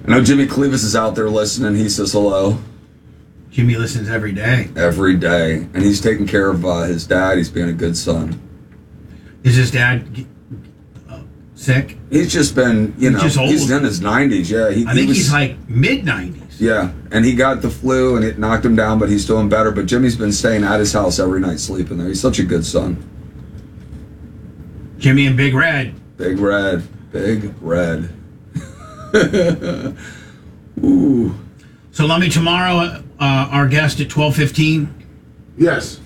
I know Jimmy Clevis is out there listening. He says hello. Jimmy listens every day. Every day. And he's taking care of his dad. He's being a good son. Is his dad sick? He's just been, he's in his 90s. Yeah, I think he's like mid-90s. Yeah, and he got the flu and it knocked him down, but he's doing better. But Jimmy's been staying at his house every night, sleeping there. He's such a good son. Jimmy and Big Red. Big Red. Big Red. Ooh. So let me tomorrow, our guest at 12:15. Yes.